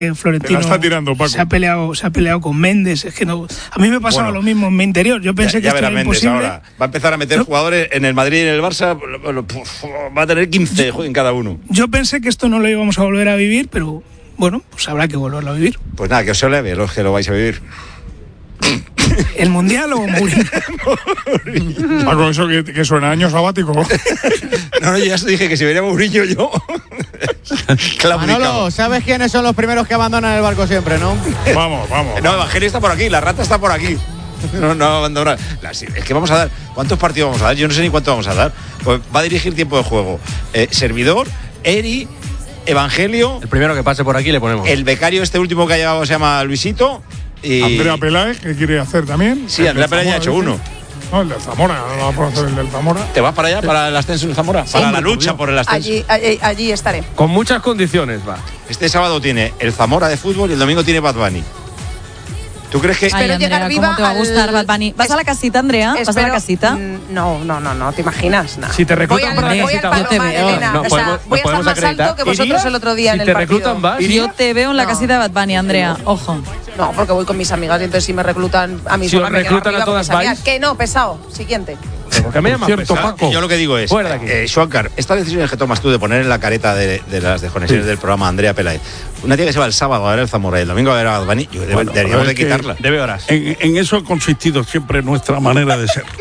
Florentino está tirando, Paco. se ha peleado con Méndez. Es que no, a mí me pasaba lo mismo en mi interior. Yo pensé que esto era Méndez imposible. ahora va a empezar a meter jugadores en el Madrid y en el Barça. Va a tener 15 en cada uno. Yo pensé que esto no lo íbamos a volver a vivir, pero bueno, pues habrá que volverlo a vivir. Pues nada, que os se leve los que lo vais a vivir. ¿El Mundial o Mourinho? Paco, eso que suena a año sabático. No, yo ya os dije que si venía Mourinho yo. Manolo, ¿sabes quiénes son los primeros que abandonan el barco siempre, no? Vamos. No, Evangelio está por aquí, la rata está por aquí. No va a abandonar. Es que vamos a dar. ¿Cuántos partidos vamos a dar? Yo no sé ni cuánto vamos a dar. Pues va a dirigir tiempo de juego. Servidor, Eri, Evangelio. El primero que pase por aquí le ponemos. El becario este último que ha llegado se llama Luisito. Y Andrea Peláez, que quiere hacer también. Sí, Andrea Peláez ya ha hecho uno. No, el del Zamora, no va a hacer el del Zamora. ¿Te vas para allá, para el ascenso del Zamora? Sí. Para la lucha por el ascenso. Allí estaré. Con muchas condiciones va. Este sábado tiene el Zamora de fútbol y el domingo tiene Bad Bunny. ¿Tú crees que...? Espero llegar viva. ¿Cómo te va a gustar Bad Bunny? ¿Vas a la casita, Andrea? ¿Vas a la casita? No, ¿te imaginas? No. Si te reclutan voy al Palomar, Elena. No, O sea, voy a estar más alto que vosotros el otro día en el partido. Si te reclutan, vas. Yo te veo en la casita de Bad Bunny, Andrea. Ojo. No, porque voy con mis amigas y entonces si me reclutan a mí Si sola os me quedo reclutan arriba a todas, con mis amigas. vais. Que no, pesado. Siguiente. Porque me llamas Cierto, pesado. Paco. Yo lo que digo es, Fuera de aquí. Schwankar, esta decisión que tomas tú de poner en la careta de las desconexiones del programa Andrea Peláez, una tía que se va el sábado a ver el Zamora y el domingo a ver a Bad Bunny, deberíamos de quitarla. Debe horas. En eso ha consistido siempre nuestra manera de ser.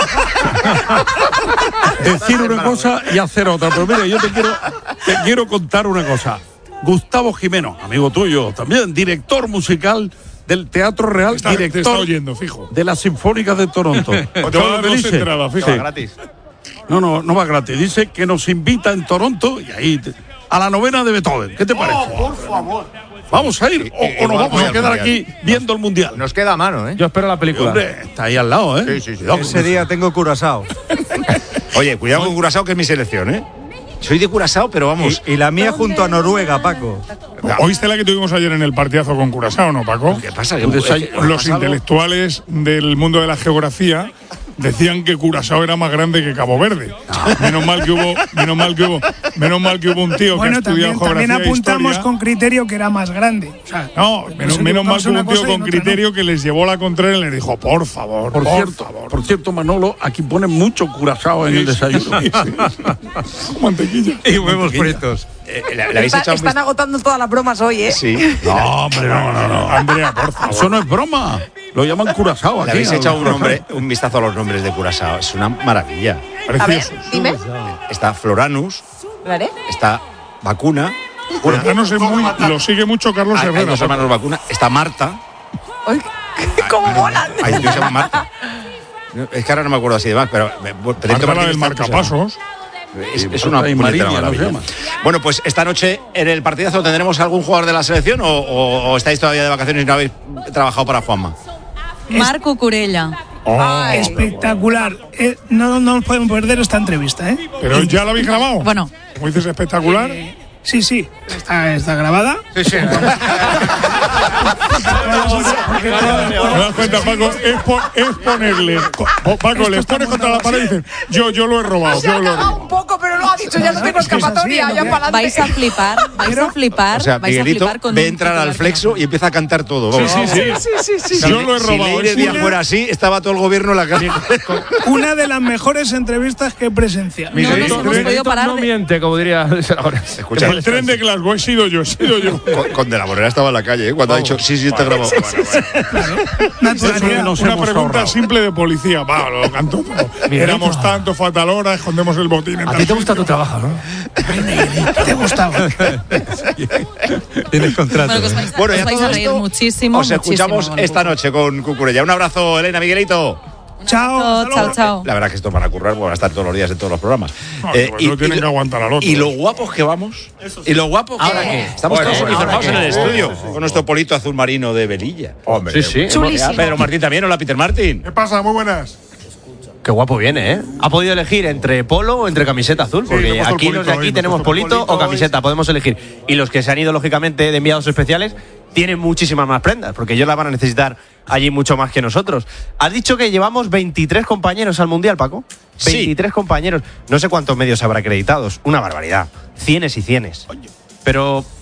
Decir una cosa y hacer otra. Pero mira, yo te quiero contar una cosa. Gustavo Jimeno, amigo tuyo también, director musical del Teatro Real, Te está director oyendo, fijo. de la Sinfónica de Toronto. Te va a dar dos entradas, fijo. Sí. Gratis. No va gratis. Dice que nos invita en Toronto y ahí a la novena de Beethoven. ¿Qué te parece? Por favor. ¿Vamos a ir o nos vamos a quedar aquí viendo el Mundial? Nos queda a mano, ¿eh? Yo espero la película. Hombre, está ahí al lado, ¿eh? Sí. Cuidado. Ese día tengo Curazao. Oye, cuidado con Curazao, que es mi selección, ¿eh? Soy de Curazao, pero vamos. Y la mía junto a Noruega, Paco. ¿Oíste la que tuvimos ayer en el partidazo con Curazao, no, Paco? ¿Qué pasa? Los intelectuales del mundo de la geografía decían que Curazao era más grande que Cabo Verde. Menos mal que hubo un tío que ha Bueno, estudiado también geografía e apuntamos historia. con criterio que era más grande. O sea, No, menos mal que hubo un tío con criterio criterio que les llevó la contraria y les dijo, por favor, Por cierto, Manolo, aquí ponen mucho Curazao en el desayuno. mantequilla. Y huevos fritos. ¿Le habéis echado un Están agotando todas las bromas hoy, ¿eh? Sí. No, hombre, no. Andrea, por favor. Eso no es broma. Lo llaman Curazao ¿Le aquí. habéis echado un vistazo a los nombres de Curazao? Es una maravilla. A ver, Precioso. dime. Está Floranus, ¿Vale? está Vacuna. Ya no sé lo sigue mucho Carlos Hay Herrera. dos hermanos Vacuna. Está Marta. Ay, ¿cómo molan? Hay un tío que se llama Marta. Es que ahora no me acuerdo así de más, pero Marta, la del marcapasos. Es una Y puñetera Mariña, maravilla. ¿no se llama? Bueno, pues esta noche en el partidazo tendremos algún jugador de la selección o estáis todavía de vacaciones y no habéis trabajado para Juanma. Marco Curella. espectacular. No nos podemos perder esta entrevista, ¿eh? Pero ya la habéis grabado. Bueno. Como dices, espectacular. Sí, está grabada. Sí. ¿Te das cuenta, Paco? Es ponerle. Paco, les pones contra la pared y dices, yo lo he robado. Se ha cagado un poco, pero lo ha dicho, ya no tengo escapatoria, ya para adelante. Vais a flipar, O sea, Miguelito con ve entrar al Flexo y empieza a cantar todo. Vamos. Sí. Yo lo he robado. Si Leire Díaz fuera así, estaba todo el gobierno en la calle. Una de las mejores entrevistas que he presenciado. No nos hemos podido parar no de... miente, como diría ahora. Escucha, El tren de Glasgow he sido yo. con De la Morena estaba en la calle, cuando ha dicho, sí, está grabado. Naturalidad. Una pregunta simple de policía. Va, lo cantó todo. Éramos tanto, fatal hora, escondemos el botín. A ti te gusta tu trabajo, ¿no? ¿Te gustaba? Tienes contrato. Bueno, que os vais a, Bueno, os ya vais todo a reír esto muchísimo. Os escuchamos esta noche con Cucurella. Un abrazo, Elena, Miguelito. Chao. Chao. La verdad que esto para currar, van a estar todos los días en todos los programas. No tienen que aguantar al otro. Y lo guapos que vamos. Y lo guapos que ¿Ahora vamos. qué? Estamos todos Bueno, uniformados en ¿ahora el qué? estudio. Con nuestro polito azul marino de Velilla. Hombre, Sí. Chulísimo. Pedro Martín también. Hola, Peter Martín. ¿Qué pasa? Muy buenas. Qué guapo viene, ¿eh? Ha podido elegir entre polo o entre camiseta azul, le he porque puesto el aquí polito los de hoy, aquí me he tenemos puesto el polito polito o camiseta, podemos elegir. Y los que se han ido, lógicamente, de enviados especiales, tienen muchísimas más prendas, porque ellos las van a necesitar allí mucho más que nosotros. Has dicho que llevamos 23 compañeros al Mundial, Paco. Sí. 23 compañeros. No sé cuántos medios habrá acreditados. Una barbaridad. Cienes y cienes. Pero